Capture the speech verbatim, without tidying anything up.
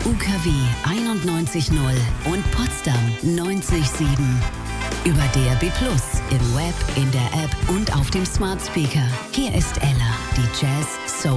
U K W einundneunzig null und Potsdam neunzig sieben. Über D A B Plus, im Web, in der App und auf dem Smart Speaker. Hier ist Ella, die Jazz Soul